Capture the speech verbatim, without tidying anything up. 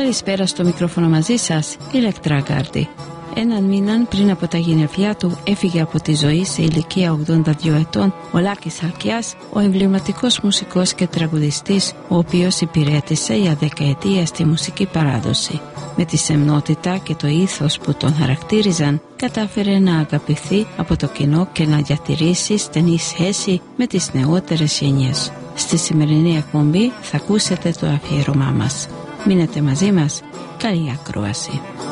Καλησπέρα, στο μικρόφωνο μαζί σας, Ηλεκτρά Γκάρντι. Έναν μήνα πριν από τα γενέθλιά του έφυγε από τη ζωή σε ηλικία ογδόντα δύο ετών ο Λάκης Αλκιάς, ο εμβληματικός μουσικός και τραγουδιστής, ο οποίος υπηρέτησε για δεκαετία στη μουσική παράδοση. Με τη σεμνότητα και το ήθος που τον χαρακτήριζαν, κατάφερε να αγαπηθεί από το κοινό και να διατηρήσει στενή σχέση με τις νεότερες γενιές. Στη σημερινή εκπομπή θα ακούσετε το αφιέρωμά μας. Μείνετε μαζί μας, καλή ακρόαση.